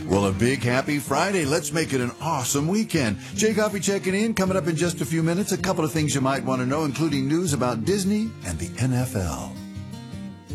Well, a big happy Friday. Let's make it an awesome weekend. Jay Coffee checking in. Coming up in just a few minutes, a couple of things you might want to know, including news about Disney and the NFL.